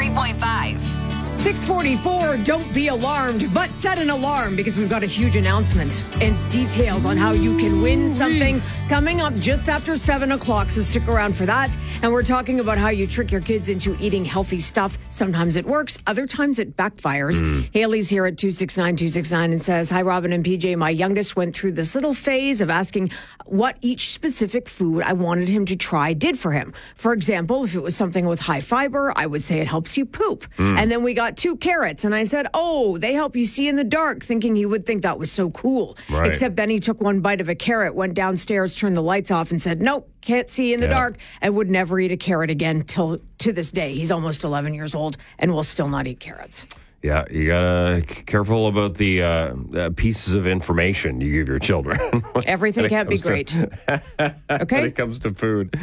93.5. 6:44, don't be alarmed, but set an alarm because we've got a huge announcement and details on how you can win something coming up just after 7 o'clock, so stick around for that. And we're talking about how you trick your kids into eating healthy stuff. Sometimes it works, other times it backfires. Haley's here at 269-269 and says, hi, Robin and PJ. My youngest went through this little phase of asking what each specific food I wanted him to try did for him. For example, if it was something with high fiber, I would say it helps you poop. And then we got 2 carrots, and I said, oh, they help you see in the dark, thinking he would think that was so cool. Right. Except then he took one bite of a carrot, went downstairs, turned the lights off, and said, nope, can't see in the dark, and would never eat a carrot again till to this day. He's almost 11 years old and will still not eat carrots. Yeah, you gotta be careful about the pieces of information you give your children. Everything can't be great. Okay? When it comes to food.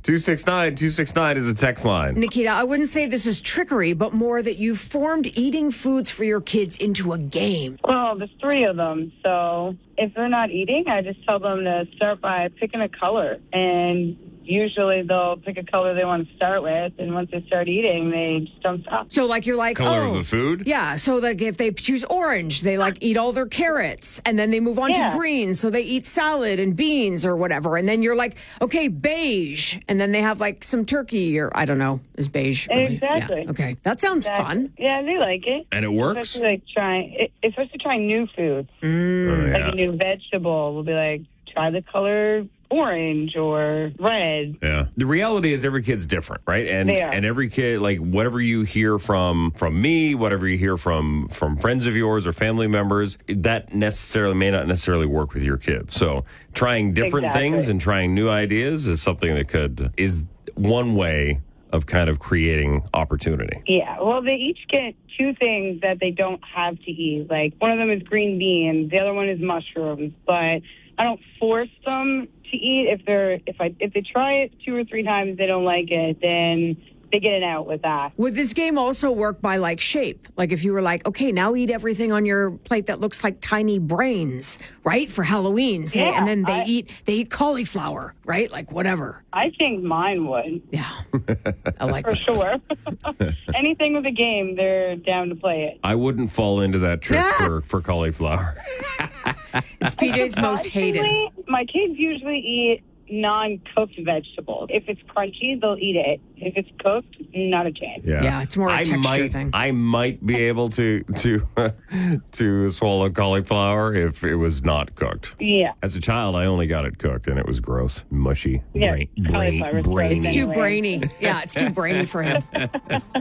269-269 is a text line. Nikita, I wouldn't say this is trickery, but more that you've formed eating foods for your kids into a game. Well, there's 3 of them. So if they're not eating, I just tell them to start by picking a color. And usually they'll pick a color they want to start with. And once they start eating, they just don't stop. So like you're like, Color of the food? Yeah. So like if they choose orange, they like eat all their carrots. And then they move on to green. So they eat salad and beans or whatever. And then you're like, okay, beige. And then they have like some turkey or I don't know. Is beige? Really? Exactly. Yeah. Okay. That sounds fun. Yeah, they like it. And it works? Especially especially trying new foods. Oh, yeah. Like a new vegetable. We'll be like, try the color orange or red. Yeah. The reality is every kid's different, right? And They are. and every kid, like whatever you hear from me, whatever you hear from friends of yours or family members, that may not necessarily work with your kids. So trying different things and trying new ideas is something that is one way of kind of creating opportunity. Yeah, well, they each get 2 things that they don't have to eat. Like one of them is green beans, the other one is mushrooms. But I don't force them to eat. If they try it 2 or 3 times, they don't like it, then they get it out with that. Would this game also work by like shape? Like if you were like, okay, now eat everything on your plate that looks like tiny brains, right? For Halloween, say, and then they eat cauliflower, right? Like whatever. I think mine would. Yeah. I like For this. sure. Anything with a game, they're down to play it. I wouldn't fall into that trick for cauliflower. It's PJ's most hated. My kids usually eat non-cooked vegetables. If it's crunchy, they'll eat it. If it's cooked, not a chance. Yeah, it's more a texture thing. I might be able to swallow cauliflower if it was not cooked. Yeah. As a child, I only got it cooked, and it was gross, mushy, Yeah, cauliflower is gross brainy. It's too anyway. brainy. Yeah, it's too brainy for him.